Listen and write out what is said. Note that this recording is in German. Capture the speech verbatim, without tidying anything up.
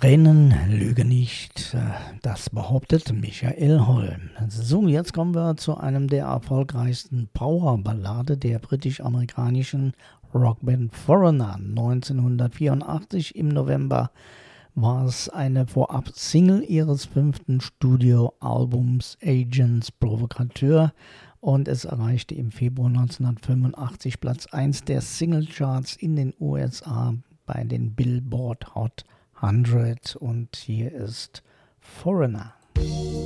Tränen lügen nicht, das behauptet Michael Holm. So, jetzt kommen wir zu einem der erfolgreichsten Powerballade der britisch-amerikanischen Rockband Foreigner. neunzehnhundertvierundachtzig im November war es eine Vorab-Single ihres fünften Studioalbums Agents Provocateur und es erreichte im Februar neunzehnhundertfünfundachtzig Platz eins der Singlecharts in den U S A bei den Billboard Hot hundert und hier ist Foreigner.